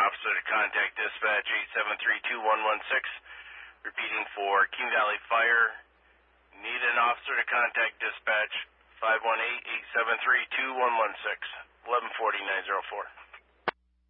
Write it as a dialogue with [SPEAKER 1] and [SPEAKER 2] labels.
[SPEAKER 1] officer to contact dispatch 873-2116. Repeating for King Valley Fire. Need an officer to contact dispatch 518-873-2116. 1140-904.